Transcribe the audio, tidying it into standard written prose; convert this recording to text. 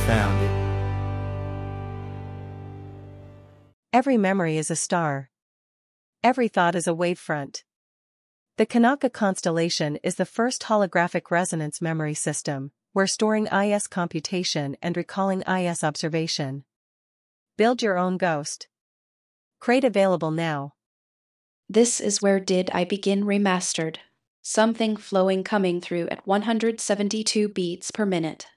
found. Every memory is a star. Every thought is a wavefront. The Kanaka constellation is the first holographic resonance memory system, where storing IS computation and recalling IS observation. Build your own ghost. Crate available now. This is where Did I Begin Remastered. Something flowing coming through at 172 beats per minute.